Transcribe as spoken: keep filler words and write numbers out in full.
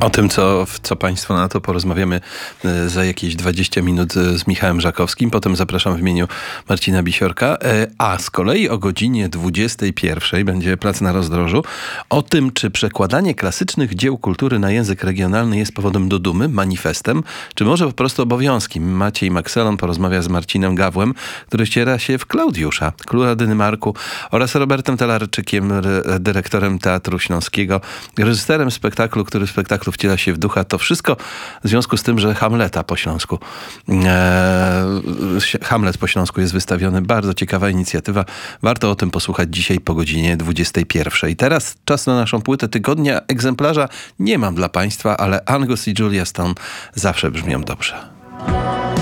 O tym, co, co Państwo na to porozmawiamy za jakieś dwadzieścia minut z Michałem Żakowskim. Potem zapraszam w imieniu Marcina Bisiorka. A z kolei o godzinie dwudziestej pierwszej będzie Plac na Rozdrożu. O tym, czy przekładanie klasycznych dzieł kultury na język regionalny jest powodem do dumy, manifestem, czy może po prostu obowiązkiem. Maciej Makselon porozmawia z Marcinem Gawłem, który ściera się w Klaudiusza, króla Dynemarku, oraz Robertem Talarczykiem, dyrektorem Teatru Śląskiego, reżyserem spektaklu, który spektaklu wciela się w ducha. To wszystko w związku z tym, że Hamleta po śląsku. Eee, Hamlet po śląsku jest wystawiony. Bardzo ciekawa inicjatywa. Warto o tym posłuchać dzisiaj po godzinie dwudziestej pierwszej. Teraz czas na naszą płytę tygodnia. Egzemplarza nie mam dla Państwa, ale Angus i Julia Stone zawsze brzmią dobrze.